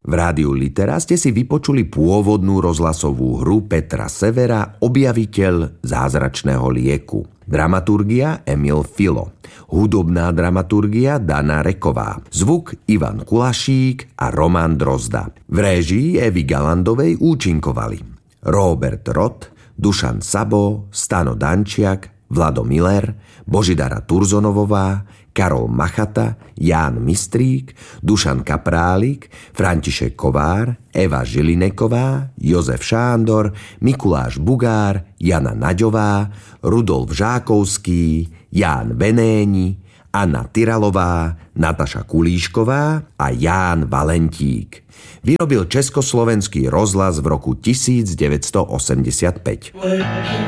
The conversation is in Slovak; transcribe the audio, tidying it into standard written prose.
V rádiu Litera ste si vypočuli pôvodnú rozhlasovú hru Petra Severa Objaviteľ zázračného lieku. Dramaturgia Emil Filo. Hudobná dramaturgia Dana Reková. Zvuk Ivan Kulašík a Roman Drozda. V réžii Evy Galandovej účinkovali Robert Roth, Dušan Sabo, Stano Dančiak, Vlado Miller, Božidara Turzonovová, Karol Machata, Ján Mistrík, Dušan Kaprálik, František Kovár, Eva Žilineková, Jozef Šándor, Mikuláš Bugár, Jana Naďová, Rudolf Žákovský, Ján Venéni, Anna Tyralová, Nataša Kulíšková a Ján Valentík. Vyrobil Československý rozhlas v roku 1985.